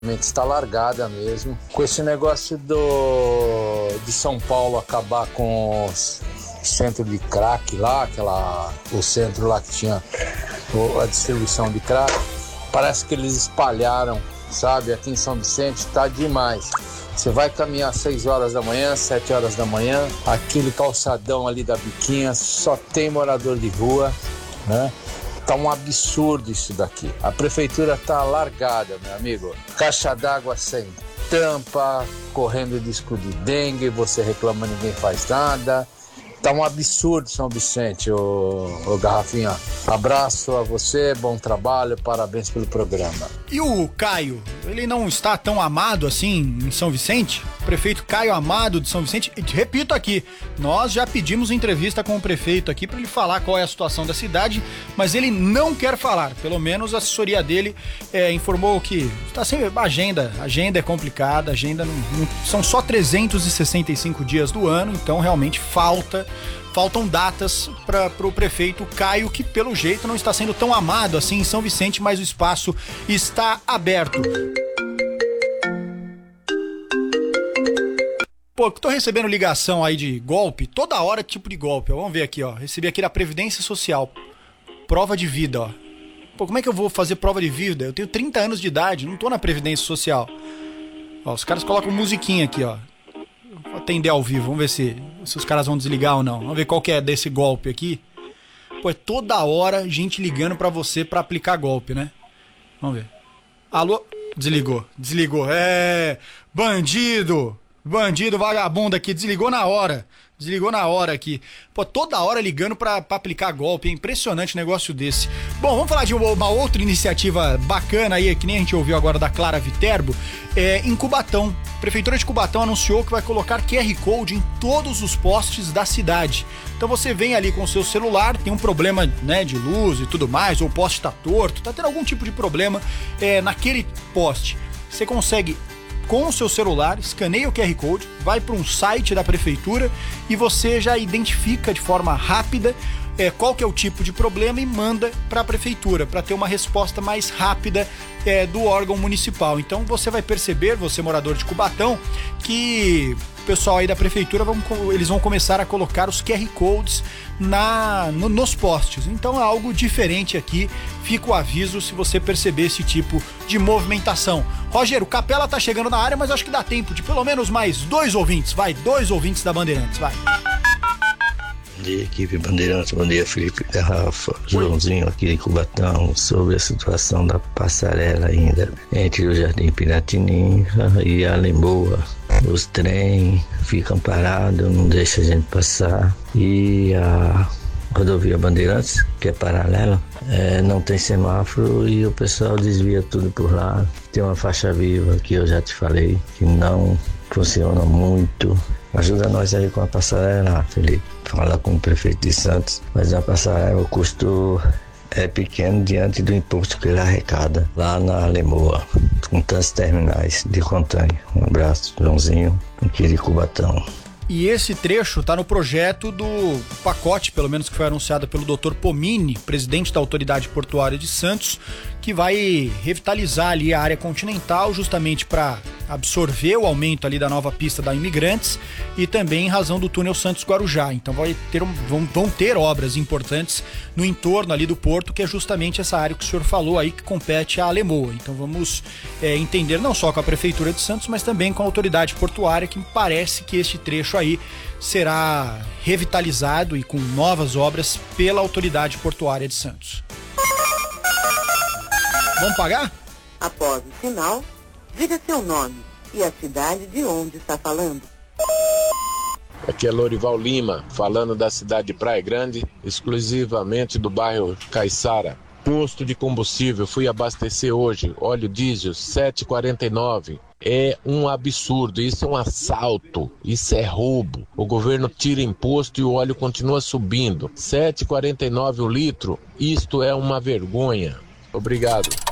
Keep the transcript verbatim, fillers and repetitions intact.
Está largada mesmo. Com esse negócio do de São Paulo acabar com os centro de crack lá, aquela, o centro lá que tinha a distribuição de crack, parece que eles espalharam, sabe? Aqui em São Vicente tá demais. Você vai caminhar às seis horas da manhã, sete horas da manhã, aquele calçadão ali da Biquinha, só tem morador de rua, né? Tá um absurdo isso daqui. A prefeitura tá largada, meu amigo. Caixa d'água sem tampa, correndo risco de dengue, você reclama, ninguém faz nada. Tá um absurdo, São Vicente, ô, ô Garrafinha. Abraço a você, bom trabalho, parabéns pelo programa. E o Caio, ele não está tão amado assim em São Vicente? O prefeito Caio Amado de São Vicente, e repito aqui, nós já pedimos entrevista com o prefeito aqui para ele falar qual é a situação da cidade, mas ele não quer falar. Pelo menos a assessoria dele é, informou que está sem agenda, agenda é complicada, agenda não, não, são só trezentos e sessenta e cinco dias do ano, então realmente falta Faltam datas para o prefeito Caio, que pelo jeito não está sendo tão amado assim em São Vicente, mas o espaço está aberto. Pô, tô recebendo ligação aí de golpe, toda hora tipo de golpe, ó. Vamos ver aqui, ó. Recebi aqui da Previdência Social, prova de vida, ó. Pô, como é que eu vou fazer prova de vida? Eu tenho trinta anos de idade, não tô na Previdência Social. Ó, os caras colocam musiquinha aqui, ó. Vou atender ao vivo, vamos ver se, se os caras vão desligar ou não. Vamos ver qual que é desse golpe aqui. Pô, é toda hora gente ligando pra você pra aplicar golpe, né? Vamos ver. Alô? Desligou, desligou. É, bandido, bandido vagabundo aqui, desligou na hora. Desligou na hora aqui. Pô, toda hora ligando pra, pra aplicar golpe. É impressionante um negócio desse. Bom, vamos falar de uma, uma outra iniciativa bacana aí, que nem a gente ouviu agora da Clara Viterbo. É, em Cubatão. A Prefeitura de Cubatão anunciou que vai colocar Q R Code em todos os postes da cidade. Então você vem ali com o seu celular, tem um problema, né, de luz e tudo mais, ou o poste tá torto, tá tendo algum tipo de problema é, naquele poste. Você consegue, com o seu celular, escaneia o Q R Code, vai para um site da prefeitura e você já identifica de forma rápida é, qual que é o tipo de problema e manda para a prefeitura, para ter uma resposta mais rápida é, do órgão municipal. Então você vai perceber, você morador de Cubatão, que o pessoal aí da prefeitura, vão, eles vão começar a colocar os Q R Codes na, no, nos postes. Então é algo diferente aqui, fica o aviso se você perceber esse tipo de movimentação. Roger, o Capela tá chegando na área, mas acho que dá tempo de pelo menos mais dois ouvintes, vai, dois ouvintes da Bandeirantes, vai. Bom dia, equipe Bandeirantes, bom dia, Felipe Garrafa, Joãozinho aqui de Cubatão, sobre a situação da passarela ainda entre o Jardim Piratininga e a Lemoa. Os trens ficam parados, não deixam a gente passar, e a rodovia Bandeirantes, que é paralela, é, não tem semáforo e o pessoal desvia tudo por lá. Tem uma faixa viva que eu já te falei, que não funciona muito. Ajuda nós aí com a passarela, Felipe. Fala com o prefeito de Santos, mas a passarela, o custo é pequeno diante do imposto que ele arrecada lá na Lemoa, com tantos terminais de contânea. Um abraço, Joãozinho, aqui de Cubatão. E esse trecho está no projeto do pacote, pelo menos que foi anunciado pelo doutor Pomini, presidente da Autoridade Portuária de Santos, que vai revitalizar ali a área continental justamente para absorver o aumento ali da nova pista da Imigrantes e também em razão do túnel Santos-Guarujá. Então vai ter um, vão, vão ter obras importantes no entorno ali do porto, que é justamente essa área que o senhor falou aí, que compete à Lemoa. Então vamos é, entender não só com a Prefeitura de Santos, mas também com a Autoridade Portuária, que parece que este trecho aí será revitalizado e com novas obras pela Autoridade Portuária de Santos. Vamos pagar? Após o sinal, diga seu nome e a cidade de onde está falando. Aqui é Lorival Lima, falando da cidade de Praia Grande, exclusivamente do bairro Caiçara. Posto de combustível, fui abastecer hoje, óleo diesel sete e quarenta e nove. É um absurdo, isso é um assalto, isso é roubo. O governo tira imposto e o óleo continua subindo. sete e quarenta e nove o litro, isto é uma vergonha. Obrigado.